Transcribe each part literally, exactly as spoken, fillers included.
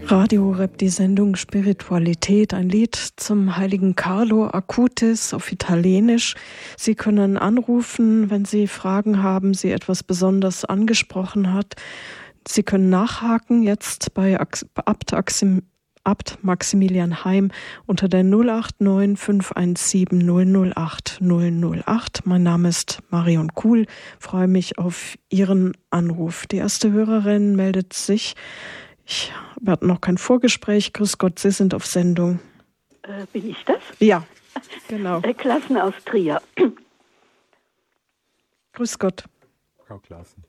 Radio Horeb, die Sendung Spiritualität, ein Lied zum heiligen Carlo Acutis auf Italienisch. Sie können anrufen, wenn Sie Fragen haben, Sie etwas besonders angesprochen hat. Sie können nachhaken jetzt bei Abt, Axim, Abt Maximilian Heim unter der null acht neun fünf eins sieben null null acht null null acht. Mein Name ist Marion Kuhl, freue mich auf Ihren Anruf. Die erste Hörerin meldet sich. Ich hatte noch kein Vorgespräch. Grüß Gott, Sie sind auf Sendung. Äh, bin ich das? Ja, genau. Äh, Klassen aus Trier. Grüß Gott. Frau Klassen.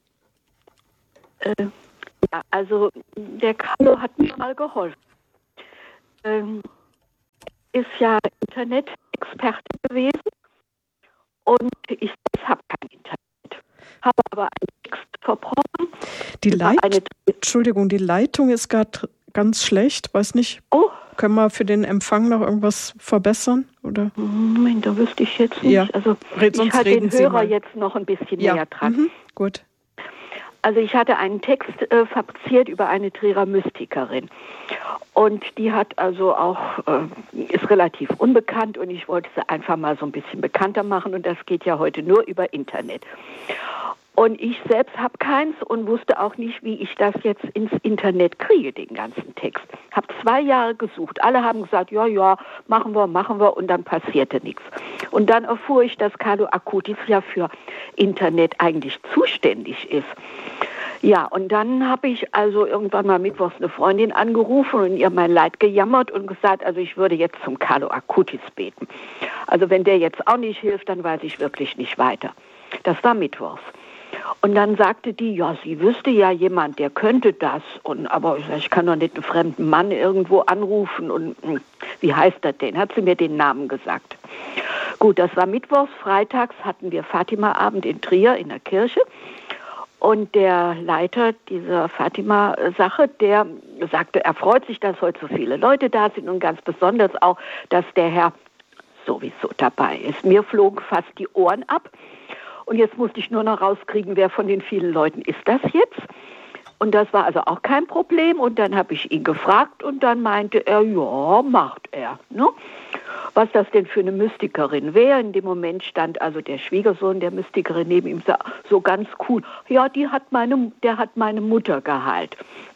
Äh, ja, also der Carlo hat mir mal geholfen. Ähm, ist ja Internet-Experte gewesen und ich habe kein Internet. Habe aber einen Text verbrochen. Die Leit- eine... Entschuldigung, die Leitung ist gerade ganz schlecht. Weiß nicht, oh. Können wir für den Empfang noch irgendwas verbessern? Oder? Moment, da wüsste ich jetzt nicht. Ja. Also Red, ich hatte den Hörer jetzt noch ein bisschen ja. näher dran. Mhm. Gut. Also ich hatte einen Text äh, fabriziert über eine Trierer Mystikerin. Und die hat also auch, äh, ist relativ unbekannt und ich wollte sie einfach mal so ein bisschen bekannter machen und das geht ja heute nur über Internet. Und ich selbst habe keins und wusste auch nicht, wie ich das jetzt ins Internet kriege, den ganzen Text. Habe zwei Jahre gesucht. Alle haben gesagt, ja, ja, machen wir, machen wir und dann passierte nichts. Und dann erfuhr ich, dass Carlo Acutis ja für Internet eigentlich zuständig ist. Ja, und dann habe ich also irgendwann mal mittwochs eine Freundin angerufen und ihr mein Leid gejammert und gesagt, also ich würde jetzt zum Carlo Acutis beten. Also wenn der jetzt auch nicht hilft, dann weiß ich wirklich nicht weiter. Das war mittwochs. Und dann sagte die, ja, sie wüsste ja jemand, der könnte das. Und aber ich, sag, ich kann doch nicht einen fremden Mann irgendwo anrufen. Und wie heißt das denn? Hat sie mir den Namen gesagt. Gut, das war mittwochs. Freitags hatten wir Fatima-Abend in Trier in der Kirche. Und der Leiter dieser Fatima-Sache, der sagte, er freut sich, dass heute so viele Leute da sind und ganz besonders auch, dass der Herr sowieso dabei ist. Mir flogen fast die Ohren ab. Und jetzt musste ich nur noch rauskriegen, wer von den vielen Leuten ist das jetzt. Und das war also auch kein Problem. Und dann habe ich ihn gefragt und dann meinte er, ja, macht er. Ne? Was das denn für eine Mystikerin wäre. In dem Moment stand also der Schwiegersohn der Mystikerin neben ihm, so ganz cool. Ja, die hat meine, der hat meine Mutter geheilt.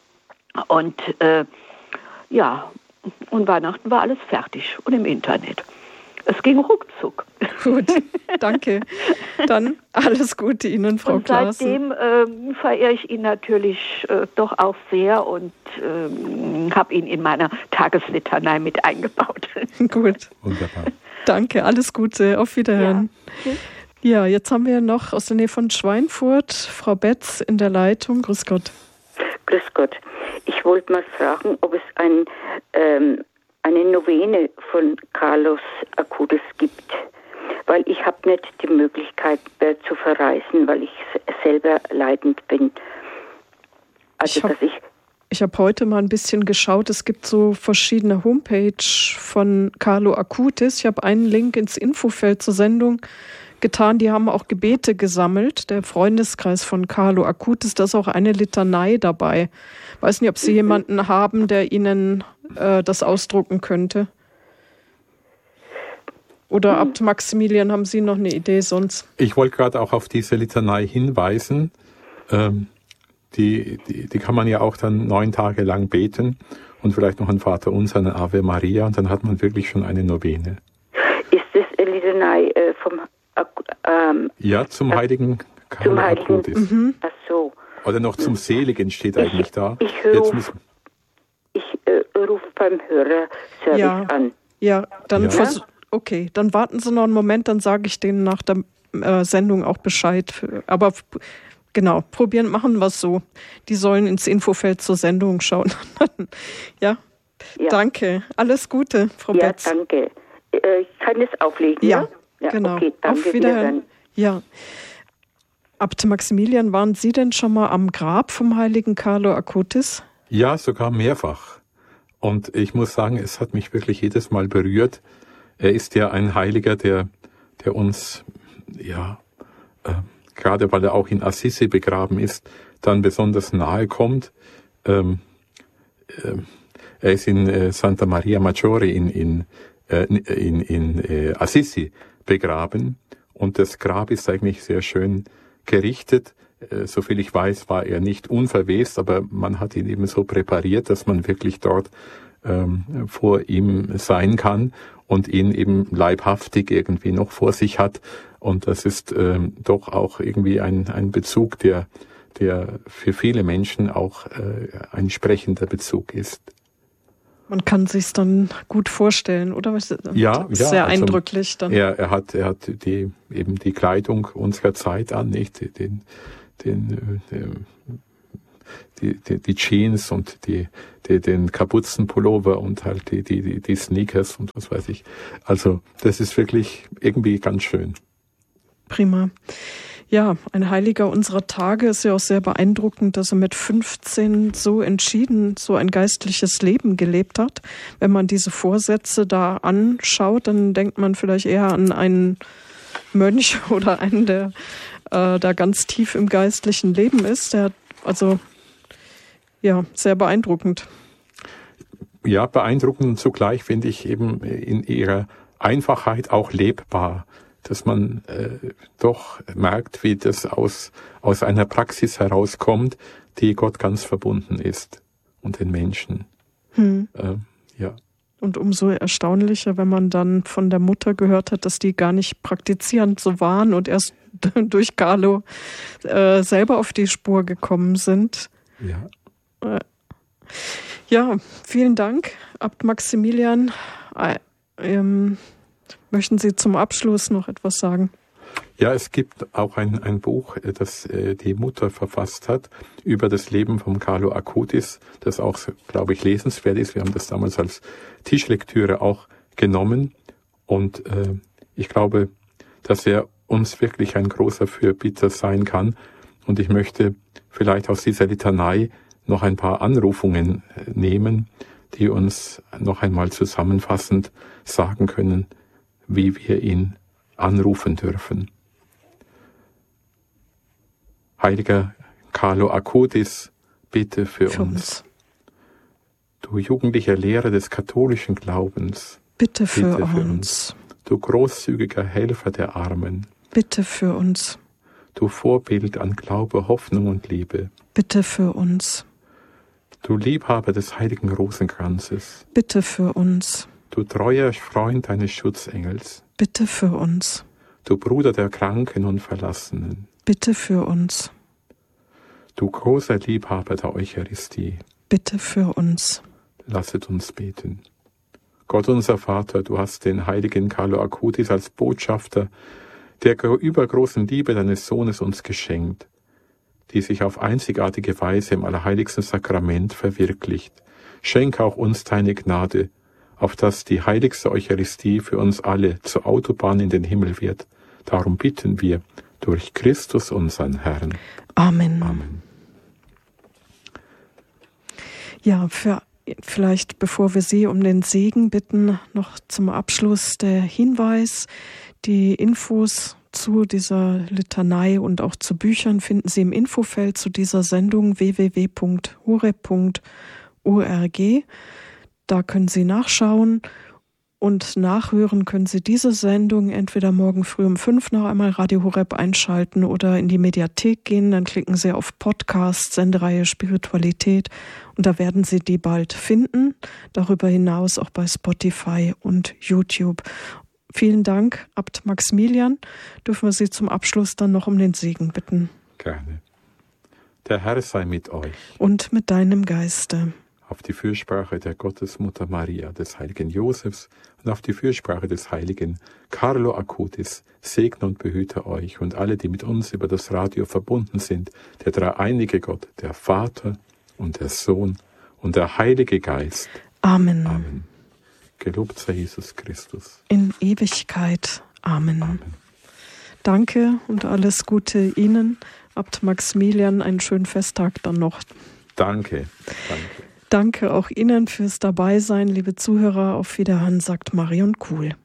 Und äh, ja, und Weihnachten war alles fertig und im Internet. Es ging ruckzuck. Gut, danke. Dann alles Gute Ihnen, Frau und Klaassen. Seitdem äh, verehre ich ihn natürlich äh, doch auch sehr und äh, habe ihn in meiner Tageslitanei mit eingebaut. Gut. Wunderbar. Danke, alles Gute. Auf Wiederhören. Ja. Ja, jetzt haben wir noch aus der Nähe von Schweinfurt Frau Betz in der Leitung. Grüß Gott. Grüß Gott. Ich wollte mal fragen, ob es ein... Ähm, eine Novene von Carlos Acutis gibt, weil ich habe nicht die Möglichkeit äh, zu verreisen, weil ich selber leidend bin. Also ich habe ich, ich hab heute mal ein bisschen geschaut, es gibt so verschiedene Homepage von Carlo Acutis. Ich habe einen Link ins Infofeld zur Sendung getan, die haben auch Gebete gesammelt, der Freundeskreis von Carlo Acutis, da ist auch eine Litanei dabei. Weiß nicht, ob Sie mhm. jemanden haben, der Ihnen äh, das ausdrucken könnte. Oder mhm. Abt Maximilian, haben Sie noch eine Idee sonst? Ich wollte gerade auch auf diese Litanei hinweisen. Ähm, die, die, die kann man ja auch dann neun Tage lang beten und vielleicht noch ein Vaterunser, eine Ave Maria und dann hat man wirklich schon eine Novene. Ist das eine Litanei äh, vom Ähm, ja, zum äh, heiligen Carlo Acutis. Mhm. Ach so. Oder noch zum Seligen steht ich, eigentlich da. Ich, ruf, ich äh, rufe beim Hörerservice ja. an. Ja, dann ja. Vers- okay, dann warten Sie noch einen Moment, dann sage ich denen nach der äh, Sendung auch Bescheid. Aber genau, probieren, machen wir es so. Die sollen ins Infofeld zur Sendung schauen. ja? ja, danke. Alles Gute, Frau ja, Betz. Ja, danke. Äh, ich kann es auflegen, ja? Ja? Ja, genau. Okay, danke. Auf Wiederhören. Ja. Abt Maximilian, waren Sie denn schon mal am Grab vom heiligen Carlo Acutis? Ja, sogar mehrfach. Und ich muss sagen, es hat mich wirklich jedes Mal berührt. Er ist ja ein Heiliger, der, der uns, ja, äh, gerade weil er auch in Assisi begraben ist, dann besonders nahe kommt. Ähm, äh, Er ist in äh, Santa Maria Maggiore in, in, äh, in, in äh, Assisi begraben. Und das Grab ist eigentlich sehr schön gerichtet. Äh, soviel ich weiß, war er nicht unverwest, aber man hat ihn eben so präpariert, dass man wirklich dort ähm, vor ihm sein kann und ihn eben leibhaftig irgendwie noch vor sich hat. Und das ist ähm, doch auch irgendwie ein, ein Bezug, der, der für viele Menschen auch äh, ein sprechender Bezug ist. Man kann sich's dann gut vorstellen, oder? Ja, ja, also sehr eindrücklich dann. Er, er hat, er hat die eben die Kleidung unserer Zeit an, nicht den, den, den die, die, die Jeans und die, die den Kapuzenpullover und halt die, die, die, die Sneakers und was weiß ich. Also das ist wirklich irgendwie ganz schön. Prima. Ja, ein Heiliger unserer Tage, ist ja auch sehr beeindruckend, dass er mit fünfzehn so entschieden so ein geistliches Leben gelebt hat. Wenn man diese Vorsätze da anschaut, dann denkt man vielleicht eher an einen Mönch oder einen, der äh, da ganz tief im geistlichen Leben ist. Der hat also, ja, sehr beeindruckend. Ja, beeindruckend und zugleich finde ich eben in ihrer Einfachheit auch lebbar, dass man äh, doch merkt, wie das aus, aus einer Praxis herauskommt, die Gott ganz verbunden ist und den Menschen. Hm. Äh, ja. Und umso erstaunlicher, wenn man dann von der Mutter gehört hat, dass die gar nicht praktizierend so waren und erst durch Carlo äh, selber auf die Spur gekommen sind. Ja. Äh, ja, vielen Dank, Abt Maximilian. Äh, ähm, Möchten Sie zum Abschluss noch etwas sagen? Ja, es gibt auch ein, ein Buch, das äh, die Mutter verfasst hat, über das Leben von Carlo Acutis, das auch, glaube ich, lesenswert ist. Wir haben das damals als Tischlektüre auch genommen. Und äh, ich glaube, dass er uns wirklich ein großer Fürbitter sein kann. Und ich möchte vielleicht aus dieser Litanei noch ein paar Anrufungen nehmen, die uns noch einmal zusammenfassend sagen können, wie wir ihn anrufen dürfen. Heiliger Carlo Acutis, bitte für, für uns. uns. Du jugendlicher Lehrer des katholischen Glaubens, bitte für, bitte für uns. uns. Du großzügiger Helfer der Armen, bitte für uns. Du Vorbild an Glaube, Hoffnung und Liebe, bitte für uns. Du Liebhaber des heiligen Rosenkranzes, bitte für uns. Du treuer Freund deines Schutzengels, bitte für uns. Du Bruder der Kranken und Verlassenen, bitte für uns. Du großer Liebhaber der Eucharistie, bitte für uns. Lasset uns beten. Gott unser Vater, du hast den heiligen Carlo Acutis als Botschafter der übergroßen Liebe deines Sohnes uns geschenkt, die sich auf einzigartige Weise im allerheiligsten Sakrament verwirklicht. Schenk auch uns deine Gnade, auf dass die heiligste Eucharistie für uns alle zur Autobahn in den Himmel wird. Darum bitten wir durch Christus unseren Herrn. Amen. Amen. Ja, für, vielleicht bevor wir Sie um den Segen bitten, noch zum Abschluss der Hinweis. Die Infos zu dieser Litanei und auch zu Büchern finden Sie im Infofeld zu dieser Sendung w w w punkt horeb punkt org. Da können Sie nachschauen und nachhören können Sie diese Sendung entweder morgen früh um fünf noch einmal Radio Horeb einschalten oder in die Mediathek gehen. Dann klicken Sie auf Podcast, Sendereihe Spiritualität und da werden Sie die bald finden. Darüber hinaus auch bei Spotify und YouTube. Vielen Dank, Abt Maximilian. Dürfen wir Sie zum Abschluss dann noch um den Segen bitten? Gerne. Der Herr sei mit euch. Und mit deinem Geiste. Auf die Fürsprache der Gottesmutter Maria, des heiligen Josefs und auf die Fürsprache des heiligen Carlo Acutis segne und behüte euch und alle, die mit uns über das Radio verbunden sind, der dreieinige Gott, der Vater und der Sohn und der Heilige Geist. Amen. Amen. Gelobt sei Jesus Christus. In Ewigkeit. Amen. Amen. Danke und alles Gute Ihnen. Abt Maximilian, einen schönen Festtag dann noch. Danke. Danke. Danke auch Ihnen fürs Dabeisein, liebe Zuhörer. Auf Wiederhören, sagt Marion Kuhl.